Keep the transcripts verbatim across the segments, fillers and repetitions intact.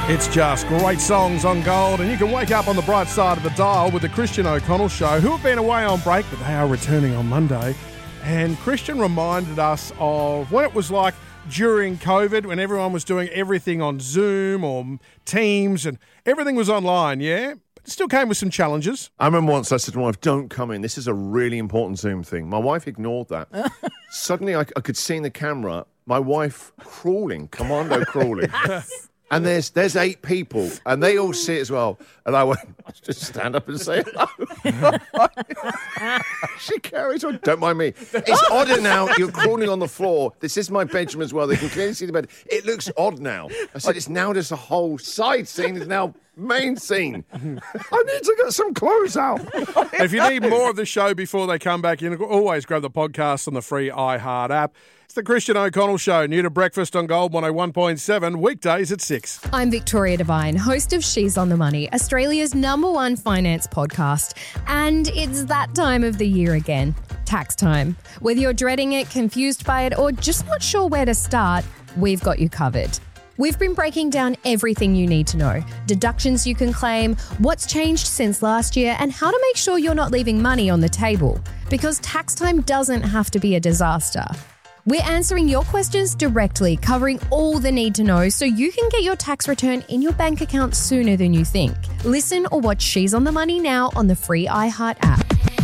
It's just great songs on Gold, and you can wake up on the bright side of the dial with the Christian O'Connell Show, who have been away on break, but they are returning on Monday. And Christian reminded us of what it was like during COVID, when everyone was doing everything on Zoom or Teams and everything was online, yeah? But it still came with some challenges. I remember once I said to my wife, don't come in. This is a really important Zoom thing. My wife ignored that. Suddenly I, I could see in the camera my wife crawling, commando crawling. And there's there's eight people, and they all see it as well. And I went, I just stand up and say hello. She carries on. Don't mind me. It's odder now. You're crawling on the floor. This is my bedroom as well. They can clearly see the bed. It looks odd now. I said, it's now just a whole side scene. It's now main scene. I need to get some clothes out. If you need more of the show before they come back, you can always grab the podcast on the free iHeart app. It's the Christian O'Connell Show, new to breakfast on Gold one oh one point seven, weekdays at six. I'm Victoria Devine, host of She's on the Money, Australia's number one finance podcast. And it's that time of the year again, tax time. Whether you're dreading it, confused by it, or just not sure where to start, we've got you covered. We've been breaking down everything you need to know, deductions you can claim, what's changed since last year, and how to make sure you're not leaving money on the table. Because tax time doesn't have to be a disaster. We're answering your questions directly, covering all the need to know so you can get your tax return in your bank account sooner than you think. Listen or watch She's on the Money now on the free iHeart app.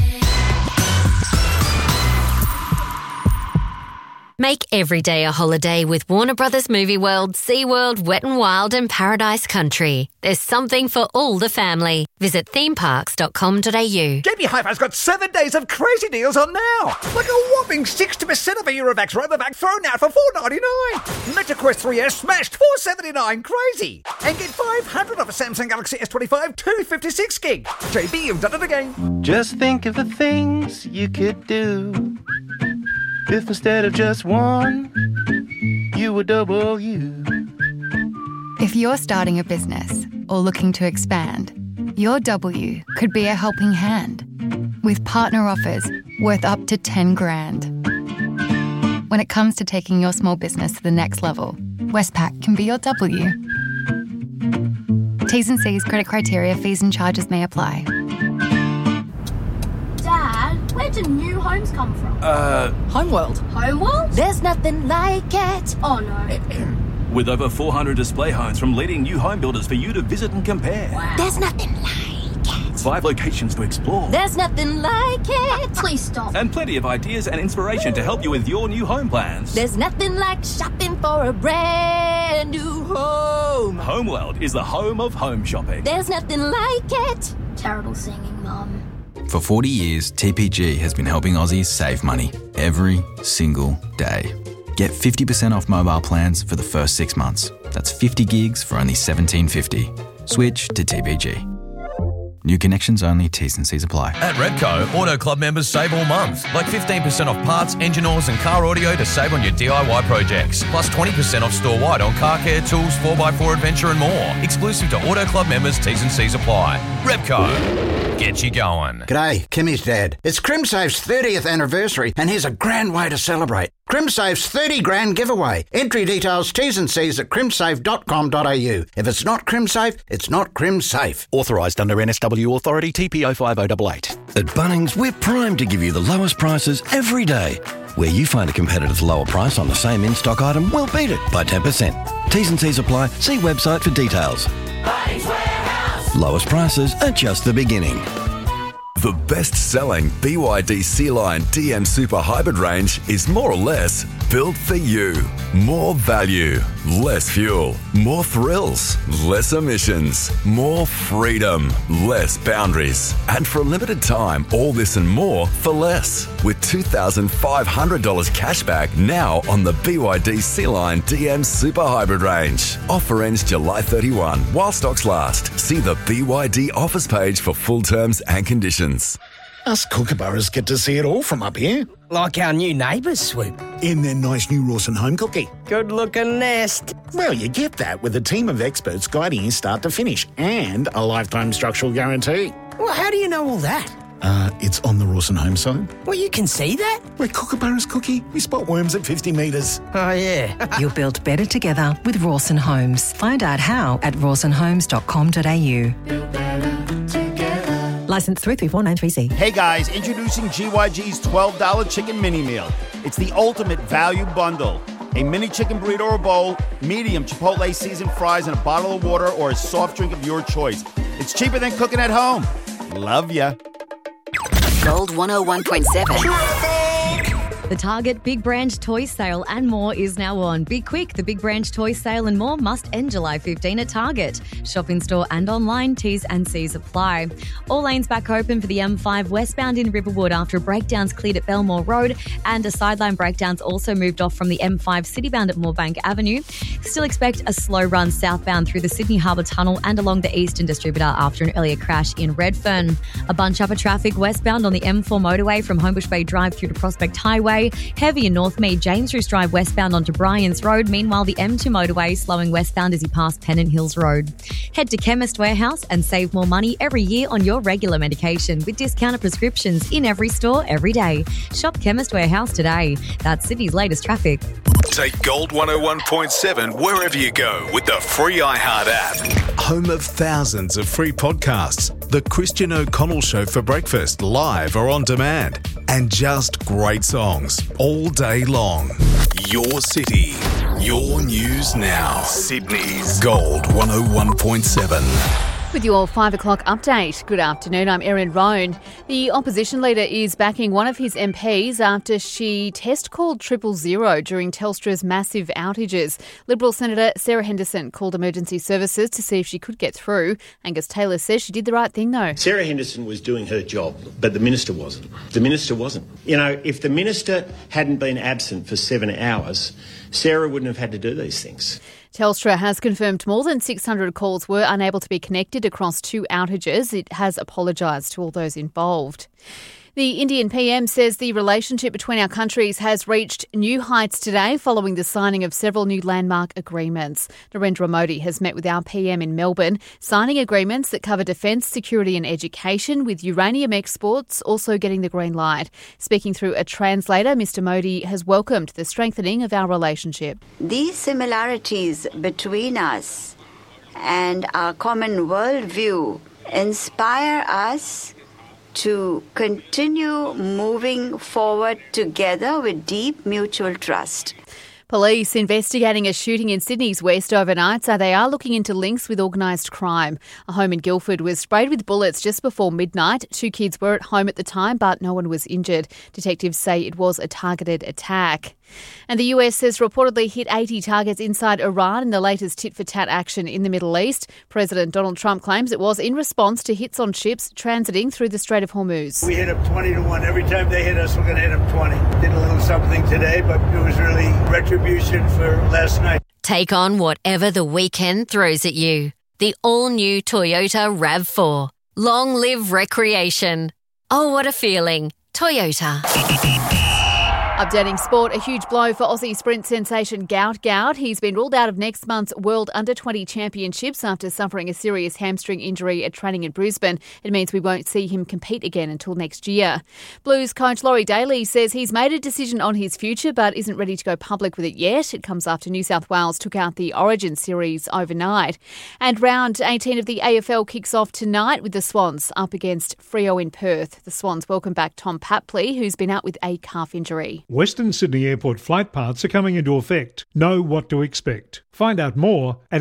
Make every day a holiday with Warner Brothers Movie World, SeaWorld, Wet n Wild and Paradise Country. There's something for all the family. Visit theme parks dot com dot a u. J B Hi-Fi's got seven days of crazy deals on now. Like a whopping sixty percent of a Eurovax Robovac thrown out for four ninety-nine. MetaQuest three S smashed four seventy-nine. Crazy. And get five hundred off a Samsung Galaxy S twenty-five two fifty-six gig. J B, you've done it again. Just think of the things you could do if instead of just one, you were double you. If you're starting a business or looking to expand, your W could be a helping hand with partner offers worth up to ten grand. When it comes to taking your small business to the next level, Westpac can be your W. T's and C's, credit criteria, fees and charges may apply. Dad, where do new homes come from? Uh, Homeworld. Homeworld? There's nothing like it. Oh, no. With over four hundred display homes from leading new home builders for you to visit and compare. Wow. There's nothing like it. Five locations to explore. There's nothing like it. Please stop. And plenty of ideas and inspiration to help you with your new home plans. There's nothing like shopping for a brand new home. Homeworld is the home of home shopping. There's nothing like it. Terrible singing, Mum. For forty years, T P G has been helping Aussies save money every single day. Get fifty percent off mobile plans for the first six months. That's fifty gigs for only seventeen fifty. Switch to T P G. New connections only, T's and C's apply. At Repco, Auto Club members save all month. Like fifteen percent off parts, engine oils and car audio to save on your D I Y projects. Plus twenty percent off store-wide on car care, tools, four by four adventure and more. Exclusive to Auto Club members, T's and C's apply. Repco, get you going. G'day, Kimmy's dad. It's CrimSafe's thirtieth anniversary and here's a grand way to celebrate. CrimSafe's thirty grand giveaway. Entry details, T's and C's at crimsafe dot com dot a u. If it's not CrimSafe, it's not CrimSafe. Authorised under N S W Authority T P O five oh eight eight. At Bunnings, we're primed to give you the lowest prices every day. Where you find a competitor's lower price on the same in-stock item, we'll beat it by ten percent. T's and C's apply. See website for details. Bunnings Warehouse. Lowest prices are just the beginning. The best-selling B Y D C-Line D M Super Hybrid range is more or less built for you. More value, less fuel, more thrills, less emissions, more freedom, less boundaries. And for a limited time, all this and more for less. With two thousand five hundred dollars cashback now on the B Y D C-Line D M Super Hybrid range. Offer ends July thirty-first while stocks last. See the B Y D offers page for full terms and conditions. Us kookaburras get to see it all from up here. Like our new neighbours, Swoop. In their nice new Rawson home cookie. Good-looking nest. Well, you get that with a team of experts guiding you start to finish and a lifetime structural guarantee. Well, how do you know all that? Uh, it's on the Rawson Home side. Well, you can see that? We're Kookaburra's cookie. We spot worms at fifty metres. Oh, yeah. You'll build better together with Rawson Homes. Find out how at rawson homes dot com dot a u. Licence three three four nine three C. Hey guys, introducing G Y G's twelve dollars chicken mini meal. It's the ultimate value bundle. A mini chicken burrito or bowl, medium Chipotle seasoned fries, and a bottle of water or a soft drink of your choice. It's cheaper than cooking at home. Love ya. Gold one oh one point seven. The Target Big Brand Toy Sale and more is now on. Be quick, the Big Brand Toy Sale and more must end July fifteenth at Target. Shop in store and online, T's and C's apply. All lanes back open for the M five westbound in Riverwood after breakdowns cleared at Belmore Road, and a sideline breakdowns also moved off from the M five citybound at Moorebank Avenue. Still expect a slow run southbound through the Sydney Harbour Tunnel and along the Eastern Distributor after an earlier crash in Redfern. A bunch up of traffic westbound on the M four motorway from Homebush Bay Drive through to Prospect Highway. Heavy in Northmead, James Roos Drive westbound onto Bryans Road. Meanwhile, the M two motorway slowing westbound as you pass Pennant Hills Road. Head to Chemist Warehouse and save more money every year on your regular medication with discounted prescriptions in every store every day. Shop Chemist Warehouse today. That's Sydney's latest traffic. Take Gold one oh one point seven wherever you go with the free iHeart app. Home of thousands of free podcasts. The Christian O'Connell Show for breakfast, live or on demand. And just great songs all day long. Your city, your news now. Sydney's Gold one oh one point seven. With your five o'clock update. Good afternoon, I'm Erin Roan. The opposition leader is backing one of his M Ps after she test called triple zero during Telstra's massive outages. Liberal Senator Sarah Henderson called emergency services to see if she could get through. Angus Taylor says she did the right thing though. Sarah Henderson was doing her job, but the minister wasn't. The minister wasn't. You know, if the minister hadn't been absent for seven hours, Sarah wouldn't have had to do these things. Telstra has confirmed more than six hundred calls were unable to be connected across two outages. It has apologised to all those involved. The Indian P M says the relationship between our countries has reached new heights today following the signing of several new landmark agreements. Narendra Modi has met with our P M in Melbourne, signing agreements that cover defence, security and education, with uranium exports also getting the green light. Speaking through a translator, Mister Modi has welcomed the strengthening of our relationship. These similarities between us and our common worldview inspire us to continue moving forward together with deep mutual trust. Police investigating a shooting in Sydney's west overnight, so they are looking into links with organised crime. A home in Guildford was sprayed with bullets just before midnight. Two kids were at home at the time, but no one was injured. Detectives say it was a targeted attack. And the U S has reportedly hit eighty targets inside Iran in the latest tit-for-tat action in the Middle East. President Donald Trump claims it was in response to hits on ships transiting through the Strait of Hormuz. We hit them twenty to one. Every time they hit us, we're going to hit them twenty. Did a little something today, but it was really retribution for last night. Take on whatever the weekend throws at you. The all-new Toyota RAV four. Long live recreation. Oh, what a feeling. Toyota. Updating sport, a huge blow for Aussie sprint sensation Gout Gout. He's been ruled out of next month's World Under twenty Championships after suffering a serious hamstring injury at training in Brisbane. It means we won't see him compete again until next year. Blues coach Laurie Daly says he's made a decision on his future but isn't ready to go public with it yet. It comes after New South Wales took out the Origin series overnight. And round eighteen of the A F L kicks off tonight with the Swans up against Freo in Perth. The Swans welcome back Tom Papley, who's been out with a calf injury. Western Sydney Airport flight paths are coming into effect. Know what to expect. Find out more at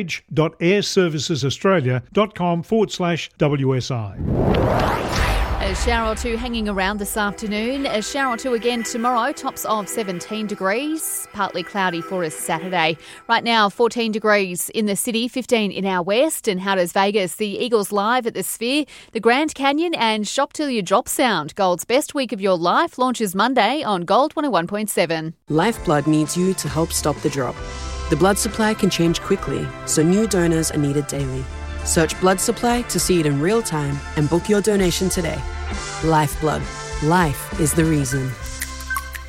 engage.airservicesaustralia.com forward slash WSI. A shower or two hanging around this afternoon. A shower or two again tomorrow. Tops of seventeen degrees. Partly cloudy for us Saturday. Right now, fourteen degrees in the city, fifteen in our west. And how does Vegas? The Eagles live at the Sphere, the Grand Canyon and Shop Till You Drop Sound. Gold's best week of your life launches Monday on Gold one oh one point seven. Lifeblood needs you to help stop the drop. The blood supply can change quickly, so new donors are needed daily. Search blood supply to see it in real time and book your donation today. Lifeblood. Life is the reason.